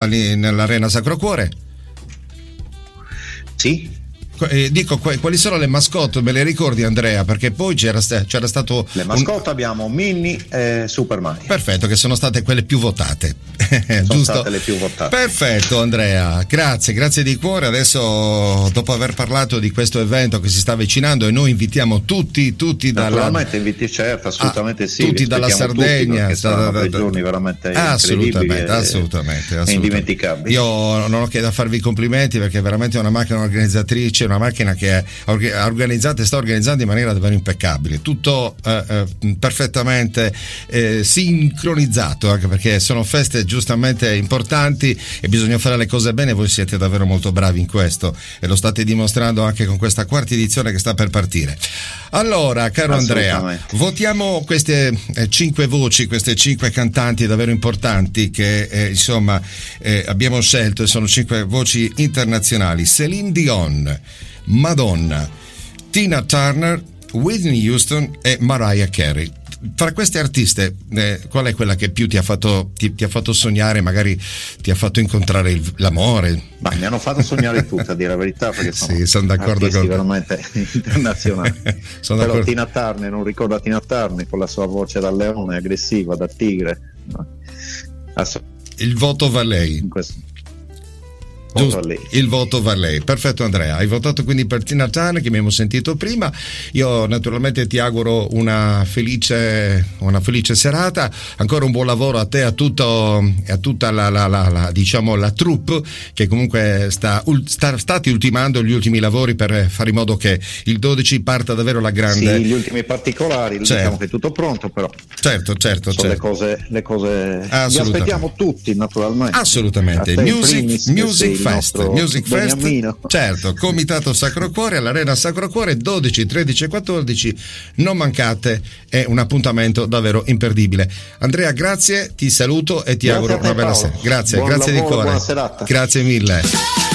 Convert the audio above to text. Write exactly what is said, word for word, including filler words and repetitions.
nell'Arena Sacro Cuore? Sì. Eh, dico, quali sono le mascotte? Me le ricordi, Andrea? Perché poi c'era, c'era stato le mascotte un... abbiamo Minnie e Super Mario. Perfetto, che sono state quelle più votate. Sono Giusto? state le più votate. Perfetto, Andrea, grazie, grazie di cuore. Adesso, dopo aver parlato di questo evento che si sta avvicinando, e noi invitiamo tutti, tutti dalla naturalmente inviti, certo, assolutamente ah, sì, tutti dalla Sardegna, tutti saranno da, da, giorni veramente assolutamente, assolutamente, assolutamente. Indimenticabili. Io non ho che da farvi complimenti, perché è veramente una macchina organizzatrice, una macchina che è organizzata e sta organizzando in maniera davvero impeccabile, tutto eh, eh, perfettamente eh, sincronizzato, anche perché sono feste giustamente importanti e bisogna fare le cose bene. Voi siete davvero molto bravi in questo e lo state dimostrando anche con questa quarta edizione che sta per partire. Allora, caro Andrea, votiamo queste eh, cinque voci, queste cinque cantanti davvero importanti che eh, insomma eh, abbiamo scelto, e sono cinque voci internazionali: Céline Dion, Madonna, Tina Turner, Whitney Houston e Mariah Carey. Fra queste artiste, eh, qual è quella che più ti ha fatto ti, ti ha fatto sognare, magari ti ha fatto incontrare il, l'amore? Ma mi hanno fatto sognare tutte, a dire la verità, perché sono, sì, sono d'accordo con te. Veramente internazionali. Sono Però d'accordo. Tina Turner, non ricordo Tina Turner con la sua voce da leone, aggressiva, da tigre. No. Ass- il voto va a lei. In questo. Giusto, il voto va a lei. Perfetto, Andrea, hai votato quindi per Tina Turner, che abbiamo sentito prima. Io naturalmente ti auguro una felice una felice serata, ancora un buon lavoro a te, a tutto a tutta la, la, la, la diciamo la troupe che comunque sta, sta stati ultimando gli ultimi lavori per fare in modo che il dodici parta davvero la grande. Sì, gli ultimi particolari, certo. Diciamo che è tutto pronto, però certo certo, sono certo. le cose le cose li aspettiamo tutti, naturalmente. Assolutamente. Music, music Fest, Music Fest, Beniamino. Certo, Comitato Sacro Cuore all'Arena Sacro Cuore, dodici, tredici e quattordici, non mancate, è un appuntamento davvero imperdibile. Andrea, grazie, ti saluto e ti grazie auguro te, una bella Paolo. sera. Grazie, buon grazie lavoro, di cuore. Buona serata. Grazie mille.